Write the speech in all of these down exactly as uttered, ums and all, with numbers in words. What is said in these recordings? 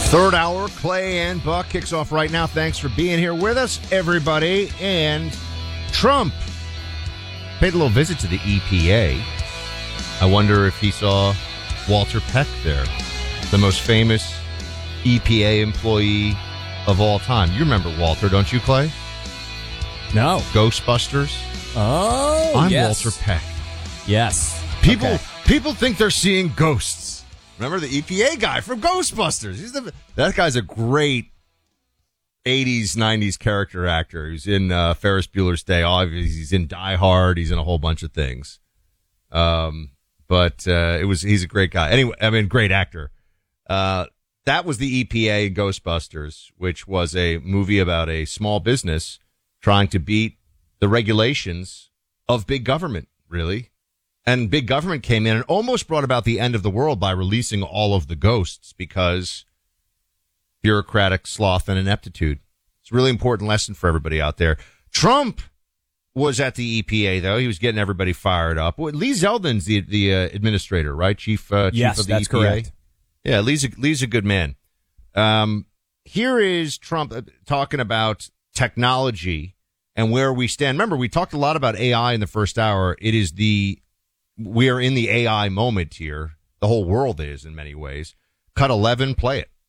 Third hour, Clay and Buck kicks off right now. Thanks for being here with us, everybody. And Trump paid a little visit to the E P A. I wonder if he saw Walter Peck there, the most famous E P A employee of all time. You remember Walter, don't you, Clay? No. Ghostbusters. Oh, I'm yes. Walter Peck. Yes. People Okay. people think they're seeing ghosts. Remember the E P A guy from Ghostbusters? He's the that guy's a great eighties, nineties character actor. He's in uh, Ferris Bueller's Day Off. He's in Die Hard. He's in a whole bunch of things. Um, but uh, it was he's a great guy. Anyway, I mean, great actor. Uh, that was the E P A Ghostbusters, which was a movie about a small business trying to beat the regulations of big government, really. And big government came in and almost brought about the end of the world by releasing all of the ghosts because bureaucratic sloth and ineptitude. It's a really important lesson for everybody out there. Trump was at the E P A, though. He was getting everybody fired up. Well, Lee Zeldin's the the uh, administrator, right? Chief, uh, chief yes, of the that's E P A? correct. Yeah, Lee's a, Lee's a good man. Um, here is Trump talking about technology and where we stand. Remember, we talked a lot about A I in the first hour. It is the We are in the A I moment here. The whole world is in many ways. Cut eleven, play it.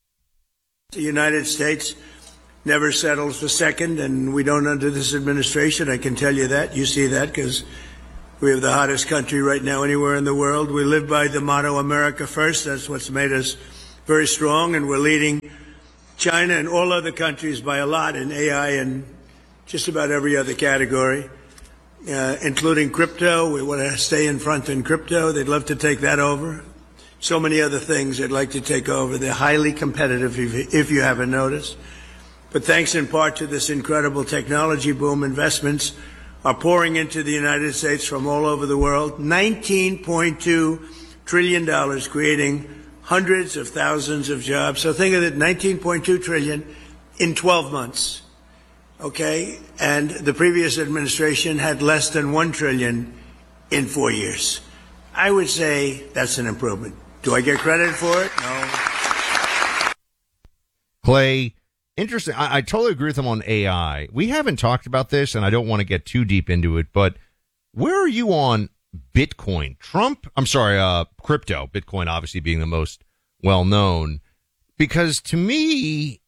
The United States never settles for second, and we don't under this administration. I can tell you that. You see that because we have the hottest country right now anywhere in the world. We live by the motto, America First. That's what's made us very strong, and we're leading China and all other countries by a lot in A I and just about every other category. Uh, including crypto. We want to stay in front in crypto. They'd love to take that over. So many other things they'd like to take over. They're highly competitive, if you, if you haven't noticed. But thanks in part to this incredible technology boom, investments are pouring into the United States from all over the world. nineteen point two trillion dollars, creating hundreds of thousands of jobs. So think of it, nineteen point two trillion dollars in twelve months. Okay, and the previous administration had less than one trillion in four years. I would say that's an improvement. Do I get credit for it? No. Clay, interesting. I, I totally agree with him on A I. We haven't talked about this, and I don't want to get too deep into it, but where are you on Bitcoin? Trump, I'm sorry, uh, crypto, Bitcoin obviously being the most well-known, because to me,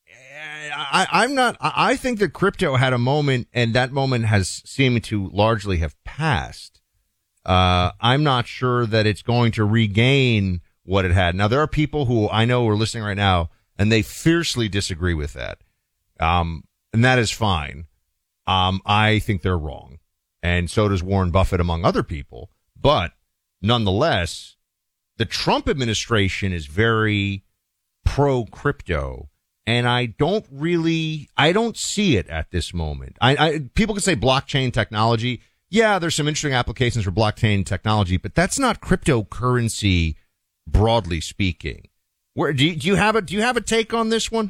I, I'm not, I think that crypto had a moment, and that moment has seemed to largely have passed. Uh, I'm not sure that it's going to regain what it had. Now, there are people who I know are listening right now, and they fiercely disagree with that. Um, and that is fine. Um, I think they're wrong. And so does Warren Buffett, among other people. But nonetheless, the Trump administration is very pro-crypto. And I don't really, I don't see it at this moment. I, I, people can say blockchain technology. Yeah, there's some interesting applications for blockchain technology, but that's not cryptocurrency, broadly speaking. Where do you, do you have a, do you have a take on this one?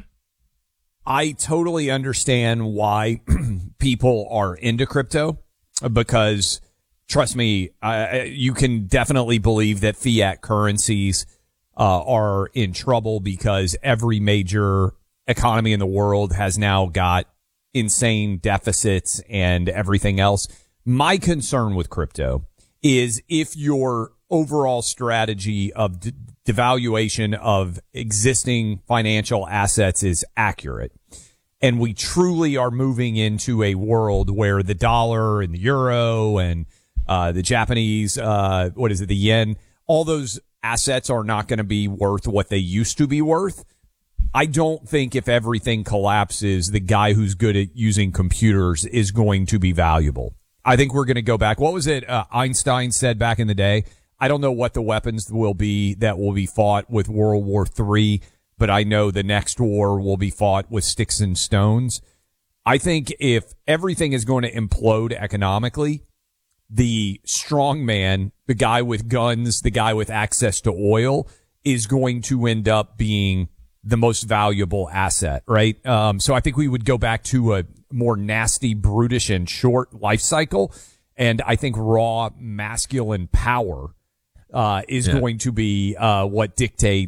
I totally understand why people are into crypto because, trust me, I, you can definitely believe that fiat currencies uh, are in trouble because every major economy in the world has now got insane deficits and everything else. My concern with crypto is if your overall strategy of de- devaluation of existing financial assets is accurate, and we truly are moving into a world where the dollar and the euro and uh, the Japanese, uh, what is it, the yen, all those assets are not going to be worth what they used to be worth. I don't think if everything collapses, the guy who's good at using computers is going to be valuable. I think we're going to go back. What was it uh, Einstein said back in the day? I don't know what the weapons will be that will be fought with World War Three, but I know the next war will be fought with sticks and stones. I think if everything is going to implode economically, the strong man, the guy with guns, the guy with access to oil is going to end up being the most valuable asset, right? Um, so I think we would go back to a more nasty, brutish, and short life cycle. And I think raw masculine power uh, is yeah. going to be uh, what dictates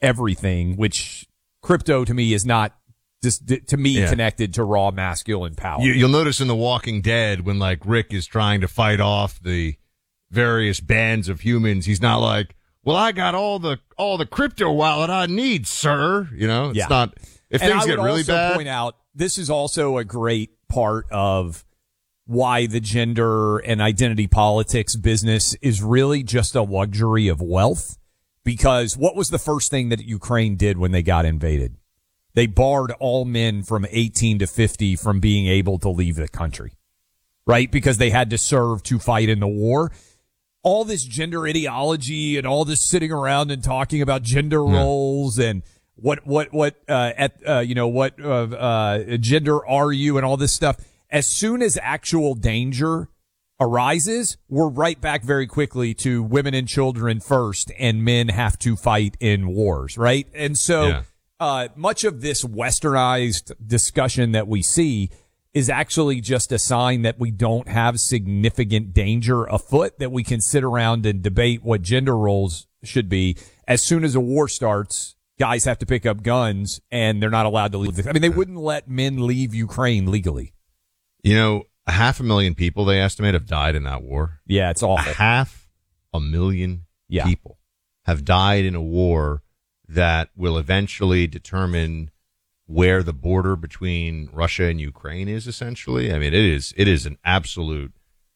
everything, which crypto to me is not just to me Yeah. connected to raw masculine power. You, you'll notice in The Walking Dead when like Rick is trying to fight off the various bands of humans, he's not like, well, I got all the all the crypto wallet I need, sir. You know, it's Yeah. not. If and things I get would really also bad, point out this is also a great part of why the gender and identity politics business is really just a luxury of wealth. Because what was the first thing that Ukraine did when they got invaded? They barred all men from eighteen to fifty from being able to leave the country, right? Because they had to serve to fight in the war. All this gender ideology and all this sitting around and talking about gender Yeah. roles and what, what, what, uh, at, uh, you know, what, uh, uh, gender are you and all this stuff. As soon as actual danger arises, we're right back very quickly to women and children first, and men have to fight in wars, right? And so, Yeah. uh, much of this westernized discussion that we see is actually just a sign that we don't have significant danger afoot, that we can sit around and debate what gender roles should be. As soon as a war starts, guys have to pick up guns and they're not allowed to leave. The, I mean, they wouldn't let men leave Ukraine legally. you know, a half a million people they estimate have died in that war. Yeah, it's A awful. half a million Yeah. people have died in a war that will eventually determine where the border between Russia and Ukraine is, essentially. I mean, it is it is an absolute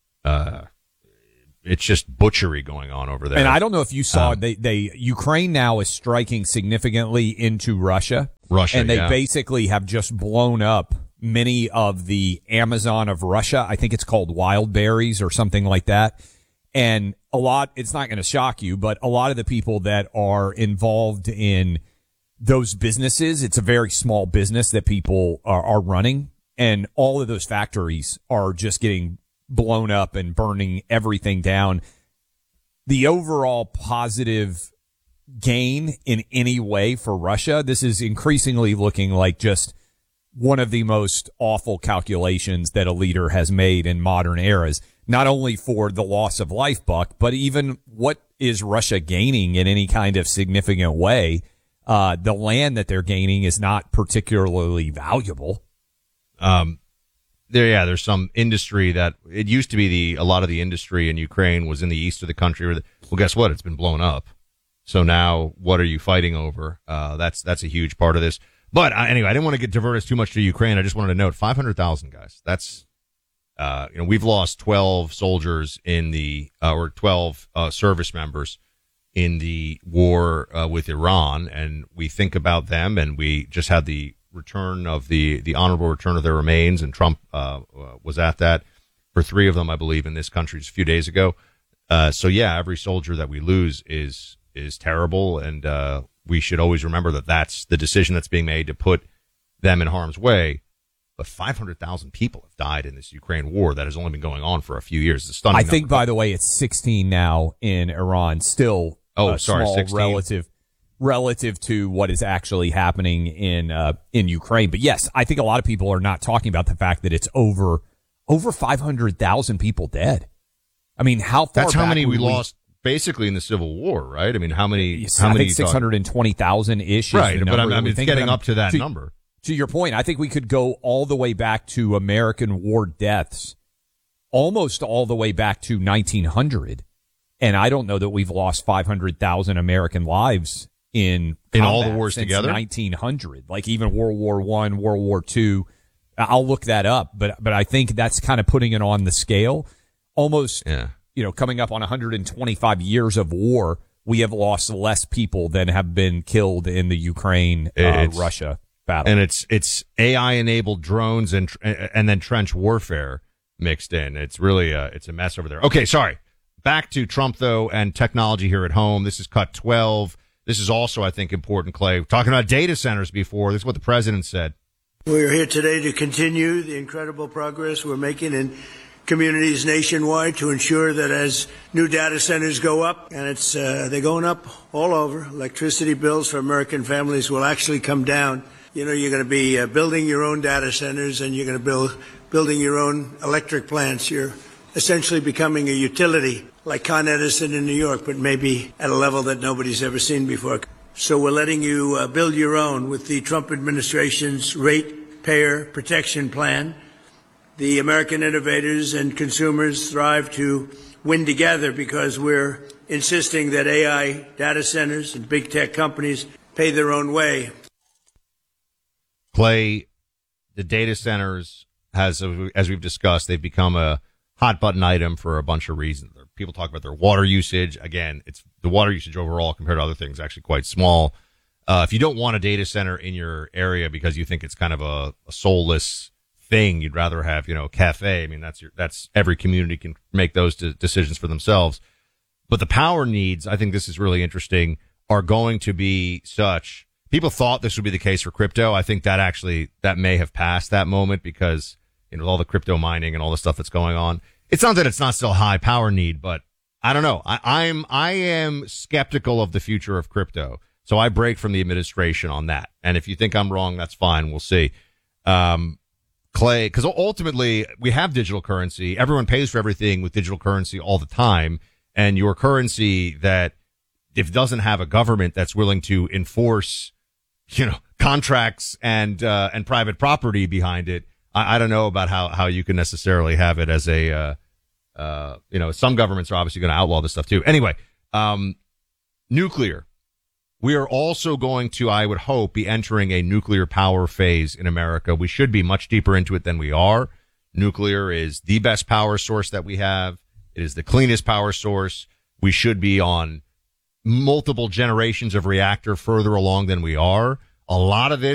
uh it's just butchery going on over there. And I don't know if you saw Um, they they Ukraine now is striking significantly into Russia. Russia, and they yeah. basically have just blown up many of the Amazon of Russia. I think it's called wild berries or something like that. And a lot, it's not going to shock you, but a lot of the people that are involved in those businesses, it's a very small business that people are, are running. And all of those factories are just getting blown up and burning everything down. The overall positive gain in any way for Russia, this is increasingly looking like just one of the most awful calculations that a leader has made in modern eras, not only for the loss of life, Buck, but even what is Russia gaining in any kind of significant way. Uh, the land that they're gaining is not particularly valuable. Um, there, yeah, there's some industry that it used to be the, a lot of the industry in Ukraine was in the east of the country. Where the, well, guess what? It's been blown up. So now what are you fighting over? Uh, that's, that's a huge part of this. But uh, anyway, I didn't want to get divert us too much to Ukraine. I just wanted to note five hundred thousand guys. That's, uh, you know, we've lost twelve soldiers in the, uh, or twelve, uh, service members in the war, uh, with Iran. And we think about them, and we just had the return of the, the honorable return of their remains. And Trump, uh, was at that for three of them, I believe, in this country just a few days ago. Uh, so yeah, every soldier that we lose is, is terrible. And, uh, we should always remember that that's the decision that's being made to put them in harm's way. But five hundred thousand people have died in this Ukraine war that has only been going on for a few years. It's a stunning I think, number. by the way, it's sixteen now in Iran. Still, Oh, uh, sorry, small sixteen. relative relative to what is actually happening in uh, in Ukraine. But yes, I think a lot of people are not talking about the fact that it's over over five hundred thousand people dead. I mean, how far? That's how back many we would lost basically in the Civil War, right? I mean, how many? Yes, how I many? think six hundred and twenty thousand ish. Right, but I mean, we it's think getting about. up to that to, number. To your point, I think we could go all the way back to American war deaths, almost all the way back to nineteen hundred, and I don't know that we've lost five hundred thousand American lives in In all the combat wars since together? nineteen hundred, like even World War One, World War Two. I'll look that up, but but I think that's kind of putting it on the scale. Almost, Yeah. you know, coming up on one hundred twenty-five years of war, we have lost less people than have been killed in the Ukraine uh, It's- Russia battle. And it's it's A I enabled drones and tr- and then trench warfare mixed in. It's really a, it's a mess over there. Okay, sorry. Back to Trump though and technology here at home. This is cut twelve. This is also, I think, important, Clay. Talking about data centers before. This is what the president said. We're here today to continue the incredible progress we're making in communities nationwide to ensure that as new data centers go up, and it's uh, they're going up all over, electricity bills for American families will actually come down. You know, you're going to be uh, building your own data centers, and you're going to build building your own electric plants. You're essentially becoming a utility like Con Edison in New York, but maybe at a level that nobody's ever seen before. So we're letting you uh, build your own with the Trump administration's Ratepayer Protection Plan. The American innovators and consumers thrive to win together because we're insisting that A I data centers and big tech companies pay their own way. Clay, the data centers, has, as we've discussed, they've become a hot button item for a bunch of reasons. People talk about their water usage. Again, it's the water usage overall compared to other things actually quite small. Uh, if you don't want a data center in your area because you think it's kind of a, a soulless thing, you'd rather have, you know, a cafe. I mean, that's your, that's every community can make those de- decisions for themselves. But the power needs, I think this is really interesting, are going to be such. People thought this would be the case for crypto. I think that actually, that may have passed that moment because, you know, all the crypto mining and all the stuff that's going on. It's not that it's not still high power need, but I don't know. I, I'm, I am skeptical of the future of crypto. So I break from the administration on that. And if you think I'm wrong, that's fine. We'll see. Um, Clay, because ultimately we have digital currency. Everyone pays for everything with digital currency all the time. And your currency that if it doesn't have a government that's willing to enforce, you know, contracts and, uh, and private property behind it, I, I don't know about how, how you can necessarily have it as a, uh, uh, you know, some governments are obviously going to outlaw this stuff too. Anyway, um, nuclear. We are also going to, I would hope, be entering a nuclear power phase in America. We should be much deeper into it than we are. Nuclear is the best power source that we have. It is the cleanest power source. We should be on multiple generations of reactor further along than we are. A lot of this